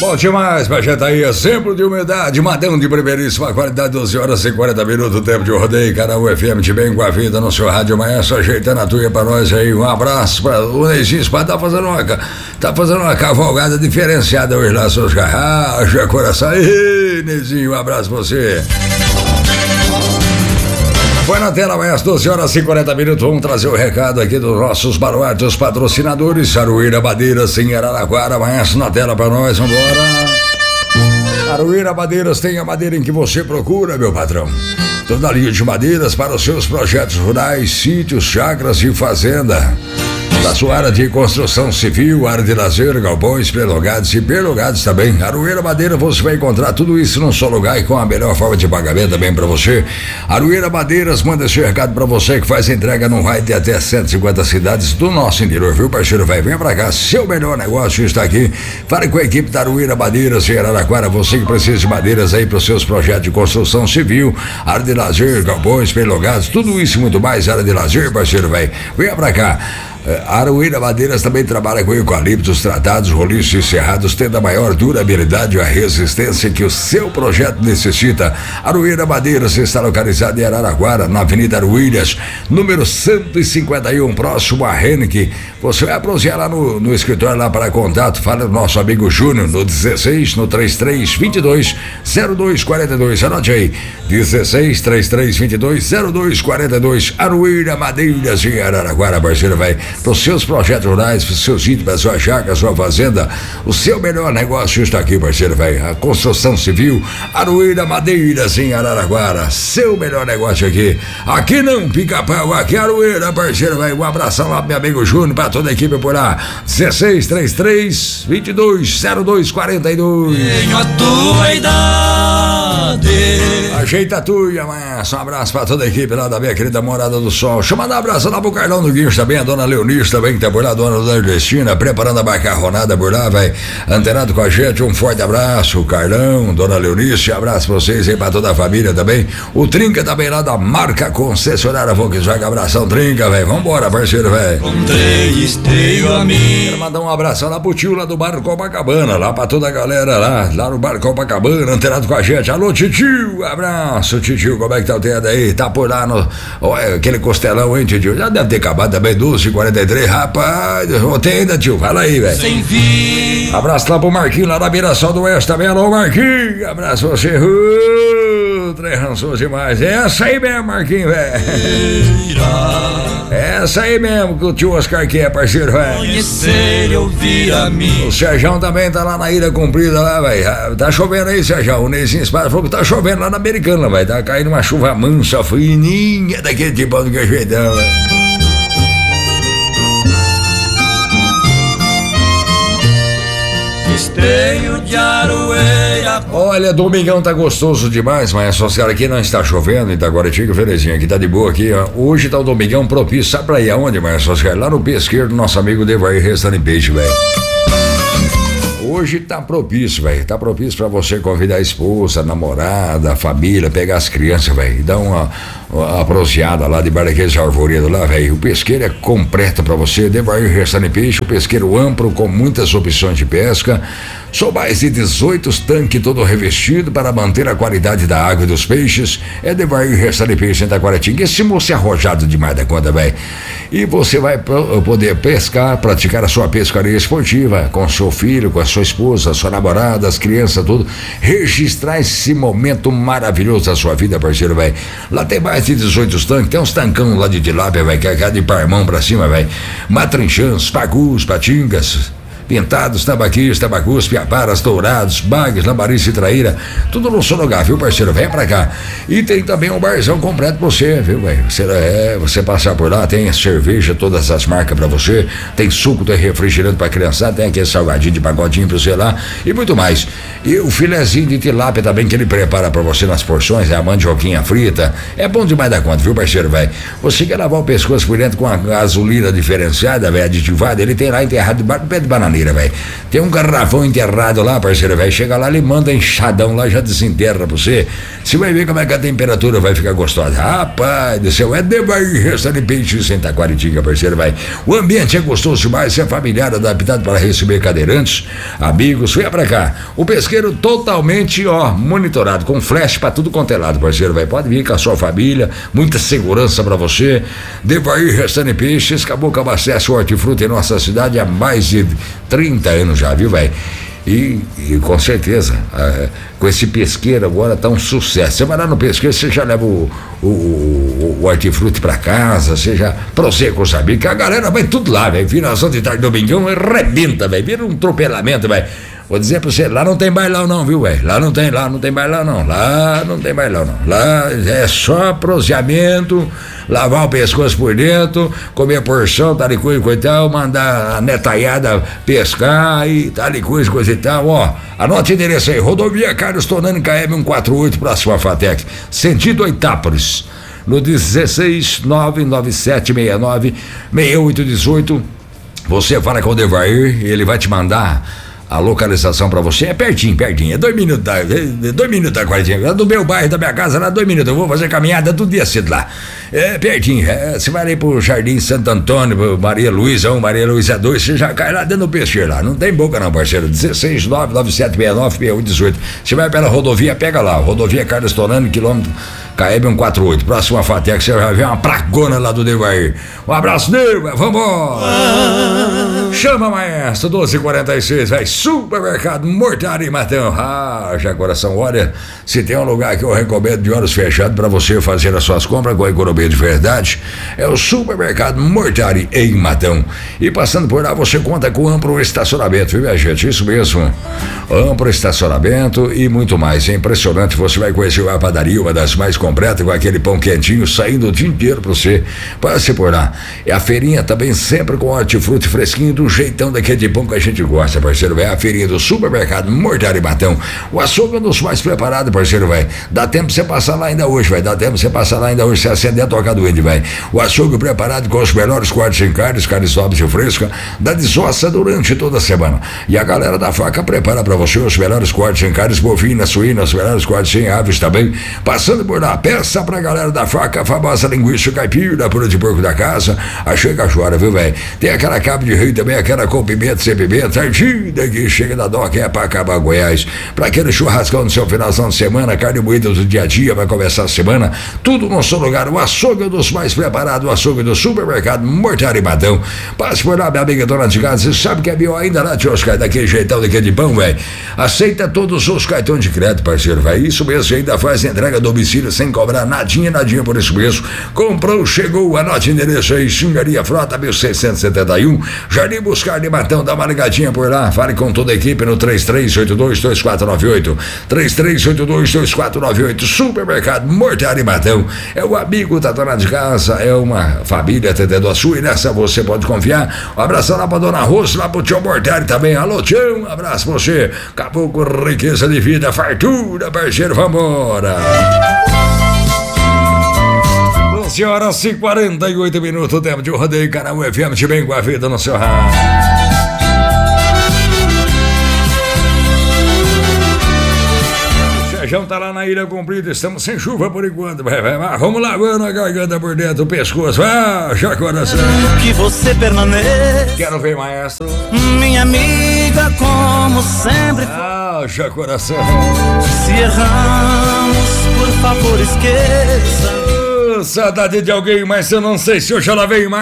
Bom demais, Pajeta aí, exemplo de humildade, madão de primeiríssima qualidade, 12 horas e 40 minutos, tempo de rodeio, canal FM de bem com a vida no seu rádio amanhã, só ajeitando a tuia pra nós aí, um abraço pra o Neizinho Espada, tá fazendo uma cavalgada diferenciada hoje lá, seus garrachos, coração aí, Neizinho, um abraço pra você. Foi na tela amanhã às 12 horas e 40 minutos. Vamos trazer o recado aqui dos nossos baluartes patrocinadores. Aroeira Madeiras em Araraquara. Amanhã na tela pra nós. Vambora. Aroeira Madeiras tem a madeira em que você procura, meu patrão. Toda a linha de madeiras para os seus projetos rurais, sítios, chácaras e fazenda. Da sua área de construção civil, área de lazer, galpões, prelongados e perlongados também. Aroeira Madeira, você vai encontrar tudo isso num só lugar e com a melhor forma de pagamento também pra você. Aroeira Madeiras manda esse recado pra você que faz entrega num raio de até 150 cidades do nosso interior, viu, parceiro? Vem pra cá, seu melhor negócio está aqui. Fale com a equipe da Aroeira Madeiras em Araraquara, você que precisa de madeiras aí pros seus projetos de construção civil, área de lazer, galpões, prelongados, tudo isso e muito mais, área de lazer, parceiro, venha pra cá. Aroeira Madeiras também trabalha com eucaliptos tratados, roliços e serrados, tendo a maior durabilidade e a resistência que o seu projeto necessita. Aroeira Madeiras está localizada em Araraquara, na Avenida Aruílias, número 151, próximo a Henrique. Você vai bronzear lá no escritório lá para contato, fala do nosso amigo Júnior, no 16, no 33 22 02 42, anote aí, 16 33 22 02 42, Aroeira Madeiras em Araraquara, parceiro, para os seus projetos rurais, para os seus sítios, para a sua chácara, a sua fazenda, o seu melhor negócio está aqui, parceiro, a construção civil, Aroeira Madeiras em Araraquara, seu melhor negócio aqui não Pica-Pau, aqui Aroeira, parceiro, um abração lá pro meu amigo Júnior, para toda a equipe por lá, 16 33 22 02 42. Tenho a tua idade. Ajeita tu e amanhã, um abraço para toda a equipe lá da minha querida Morada do Sol. Chama um abraço lá pro Carlão do Guincho também, a dona Leonice também, que tá por lá, dona Nordestina, preparando a macarronada por lá, antenado com a gente, um forte abraço, o Carlão, dona Leonice, abraço pra vocês aí, pra toda a família também, o Trinca também lá da marca concessionária Volkswagen, abração Trinca, vambora, parceiro, Quero mandar um abração lá pro tio lá do Bar Copacabana, lá pra toda a galera lá no Bar Copacabana, antenado com a gente, alô titio, abraço titio, como é que tá o dedo aí, tá por lá aquele costelão, hein titio, já deve ter acabado também, 12h43, rapaz, tem ainda, tio, fala aí, abraço lá pro Marquinho, lá na Mirassol do Oeste também, alô Marquinho, abraço você, trem rançoso demais, essa aí mesmo, Marquinho, essa aí mesmo que o tio Oscar quer, parceiro, Conhecer e ouvir a mim. O Serjão também tá lá na Ilha Comprida lá, tá chovendo aí, Serjão, o Neizinho Espada falou que tá chovendo lá na Americana, tá caindo uma chuva mansa, fininha, daquele tipo de jeitão, Esteio de Aroeira. Olha, domingão tá gostoso demais, mas só os caras aqui não está chovendo, então agora Tico Ferezinha aqui tá de boa aqui, ó. Hoje tá o domingão propício, sabe pra ir aonde, mas só os caras? Lá no pesqueiro do nosso amigo Devair Restaurante Peixe, Hoje tá propício, tá propício pra você convidar a esposa, a namorada, a família, pegar as crianças, dar uma bronzeada lá de Barraquês Arvoredo lá, O pesqueiro é completo pra você, Devair Restaurante Peixe, o pesqueiro amplo com muitas opções de pesca, são mais de 18 tanques todo revestido para manter a qualidade da água e dos peixes, é Devair Restaurante Peixe em Taquaratinga, esse moço é arrojado demais da conta, e você vai poder pescar, praticar a sua pescaria esportiva com seu filho, com a sua esposa, a sua namorada, as crianças, tudo, registrar esse momento maravilhoso da sua vida, parceiro, Lá tem mais de 18 tanques, tem uns tancão lá de tilápia, que é de parmão pra cima, matrinchãs, pagus, patingas, pintados, tambaquis, tambacus, piaparas, dourados, bagues, lambarice e traíra, tudo no seu lugar, viu, parceiro? Vem pra cá. E tem também um barzão completo pra você, viu, você passar por lá, tem cerveja, todas as marcas pra você, tem suco, tem refrigerante pra criançada, tem aquele salgadinho de pagodinho pra você lá, e muito mais. E o filezinho de tilápia também que ele prepara pra você nas porções, a mandioquinha frita, é bom demais da conta, viu, parceiro, Você quer lavar o pescoço por dentro com a gasolina diferenciada, aditivada, ele tem lá enterrado debaixo do pé de bananeira. brincadeira, velho. Tem um garrafão enterrado lá, parceiro, velho. Chega lá, ele manda enxadão lá, já desenterra pra você. Você vai ver como é que a temperatura vai ficar gostosa. Rapaz do céu, é Devair Restaurante Peixes em Taquaritinga, parceiro, velho. O ambiente é gostoso demais, é familiar, adaptado para receber cadeirantes, amigos. Venha pra cá. O pesqueiro totalmente, monitorado, com flash pra tudo quanto é lado, parceiro, velho. Pode vir com a sua família, muita segurança pra você. Devair Restaurante Peixes, Caboclo abastece hortifruti em nossa cidade há mais de 30 anos já, viu, velho? E com certeza, com esse pesqueiro agora tá um sucesso. Você vai lá no pesqueiro, você já leva o hortifruti pra casa, você já prossegue com o saber que a galera vai tudo lá, velho. Finação de tarde, domingão, arrebenta, velho. Vira um atropelamento, velho. Vou dizer pra você, lá não tem bailão não, viu, velho? Lá não tem bailão não. Lá não tem bailão não. Lá é só proseamento, lavar o pescoço por dentro, comer porção, tal e coisa e tal, mandar a netaiada pescar e tal e coisa e tal, Anote o endereço aí, Rodovia Carlos Tonani, KM 148, próximo a Fatec, sentido Itápolis, no 16997696818. Você fala com o Devair e ele vai te mandar a localização pra você. É pertinho, é 2 minutos da Taquaritinga, do meu bairro, da minha casa, lá 2 minutos, eu vou fazer caminhada todo dia cedo lá, é pertinho, você vai ali pro Jardim Santo Antônio, pro Maria Luísa 1, Maria Luísa 2, você já cai lá dentro do peixeiro lá, não tem boca não, parceiro. 16997696818. Você vai pela rodovia, pega lá, Rodovia Carlos Tonani, quilômetro KM 148, próximo a Fatec, você vai ver uma pragona lá do Devair. Um abraço, Neiva, vambora! Chama, maestro, 12h46, vai, Supermercado Mortari Matão. Já coração, olha, se tem um lugar que eu recomendo de olhos fechados para você fazer as suas compras com a economia de verdade, é o Supermercado Mortari em Matão. E passando por lá, você conta com amplo estacionamento, viu, minha gente? Isso mesmo, amplo estacionamento e muito mais. É impressionante, você vai conhecer a padaria, uma das mais completas, com aquele pão quentinho saindo o dia inteiro para você. Passe por lá. E a feirinha também sempre com hortifruti fresquinho, do jeitão daquele pão que a gente gosta, parceiro, velho. A feirinha do Supermercado Mortari Matão. O açougue é um dos mais preparados, parceiro, velho. Dá tempo pra você passar lá ainda hoje, velho. Você acender a toca do índio, velho. O açougue preparado com os melhores cortes em carnes nobres e frescas, da desossa durante toda a semana. E a galera da faca prepara pra você os melhores cortes em carnes bovinas, suínas, os melhores cortes em aves também. Passando por lá, peça pra galera da faca a famosa linguiça caipira, pura de porco da casa. Achei cachoara, viu, velho? Tem aquela cabo de rei também, aquela com pimenta, sem pimenta, ardida que chega da Doca, é pra acabar Goiás. Pra aquele churrascão no seu finalzão de semana, carne moída do dia a dia, vai começar a semana, tudo no seu lugar. O açougue dos mais preparados, o açougue do Supermercado Mortari Matão. Passe por lá, minha amiga dona de casa, você sabe que é meu ainda lá, tio Oscar, daquele jeitão, daquele pão, velho. Aceita todos os cartões de crédito, parceiro, velho. Isso mesmo, você ainda faz entrega a domicílio sem cobrar nadinha por isso mesmo. Comprou, chegou, anote o endereço aí, Xingaria Frota, 1671, Jardim Buscar de Matão, dá uma ligadinha por lá, fale com toda a equipe no 3382-2498, 3382-2498, Supermercado Mortari Matão, é o amigo da dona de casa, é uma família atendendo a sua, e nessa você pode confiar. Um abraço lá pra dona Rosa, lá pro tio Mortari também, alô tio, um abraço pra você, acabou com riqueza de vida, fartura, parceiro, vambora! 11 horas e 48 minutos, tempo de rodeio, canal FM, te bem com a vida no seu rádio. Sejão tá lá na Ilha Comprida, estamos sem chuva por enquanto, vai, vamos lavando a garganta por dentro, o pescoço, já coração. Que você permanece. Quero ver, maestro. Minha amiga, como sempre. Já coração. Se erramos, por favor, esqueça. Saudade de alguém, mas eu não sei se hoje ela vem mais.